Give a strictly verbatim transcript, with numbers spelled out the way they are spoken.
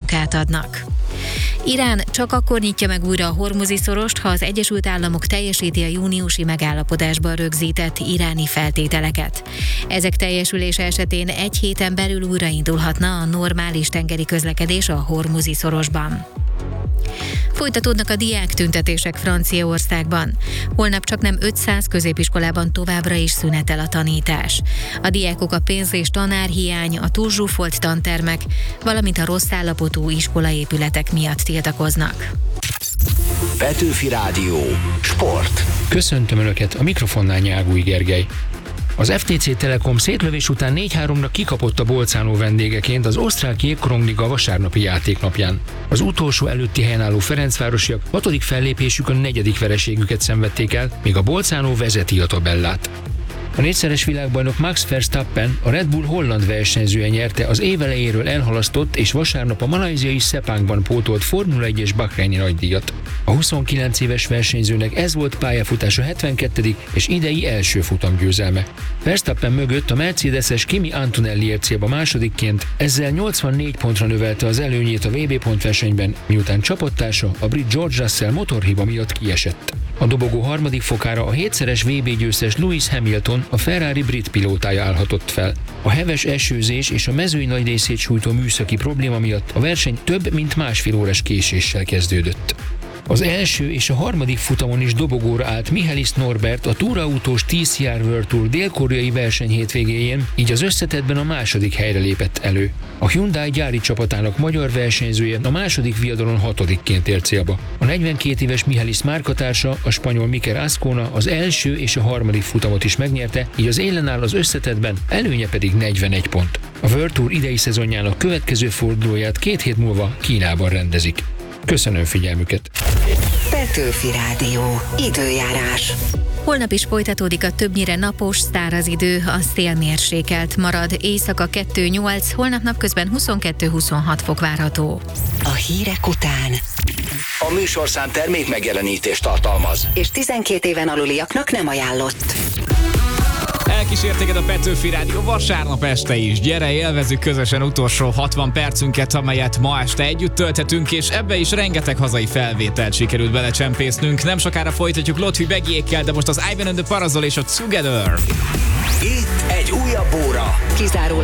munkát adnak. Irán csak akkor nyitja meg újra a Hormuzi szorost, ha az Egyesült Államok teljesíti a júniusi megállapodásban rögzített iráni feltételeket. Ezek teljesülése esetén egy héten belül újraindulhatna a normális tengeri közlekedés a Hormuzi szorosban. Folytatódnak a diáktüntetések Franciaországban. Holnap csaknem ötszáz középiskolában továbbra is szünetel a tanítás. A diákok a pénz- és tanárhiány, a túlzsúfolt tantermek, valamint a rossz állapotú iskolaépületek miatt tiltakoznak. Petőfi Rádió. Sport. Köszöntöm Önöket, a mikrofonnál Nyágúj Gergely. Az ef té cé Telekom szétlövés után négy háromra kikapott a Bolzano vendégeként az osztrák Jégkorongliga vasárnapi játéknapján. Az utolsó előtti helyen álló ferencvárosiak hatodik fellépésük a negyedik vereségüket szenvedték el, míg a Bolzano vezeti a tabellát. A négyszeres világbajnok Max Verstappen, a Red Bull holland versenyzője nyerte az év elejéről elhalasztott és vasárnap a malajziai Sepangban pótolt Formula egyes Bahreini nagydíjat. A huszonkilenc éves versenyzőnek ez volt pályafutása hetvenkettedik és idei első futamgyőzelme. Verstappen mögött a mercedeses Kimi Antonelliért célba másodikként, ezzel nyolcvannégy pontra növelte az előnyét a vé bé pontversenyben, miután csapattársa, a brit George Russell motorhiba miatt kiesett. A dobogó harmadik fokára a hétszeres vé bé győztes Lewis Hamilton, a Ferrari brit pilótája állhatott fel. A heves esőzés és a mezőny nagy részét sújtó műszaki probléma miatt a verseny több mint másfél órás késéssel kezdődött. Az első és a harmadik futamon is dobogóra állt Michaelis Norbert, a túraautós té cé er World Tour dél-koreai verseny hétvégéjén, így az összetettben a második helyre lépett elő. A Hyundai gyári csapatának magyar versenyzője a második viadalon hatodikként ért célba. A negyvenkét éves Michaelis márkatársa, a spanyol Mikel Azcona az első és a harmadik futamot is megnyerte, így az élen áll az összetettben, előnye pedig negyvenegy pont. A World Tour idei szezonjának következő fordulóját két hét múlva Kínában rendezik. Köszönöm figyelmüket! Petőfi Rádió. Időjárás. Holnap is folytatódik a többnyire napos, száraz idő, a szél mérsékelt marad, éjszaka kettő nyolc, holnap napközben huszonkettő-huszonhat fok várható. A hírek után. A műsorszám termék megjelenítést tartalmaz. És tizenkét éven aluliaknak nem ajánlott. Elkísérték a Petőfi Rádió vasárnap este is. Gyere, élvezzük közösen utolsó hatvan percünket, amelyet ma este együtt tölthetünk, és ebbe is rengeteg hazai felvételt sikerült belecsempésznünk. Nem sokára folytatjuk Lotfi Begiékkel, de most az Ivan and the Parazol és a Together. Itt egy újabb óra. Kizárólag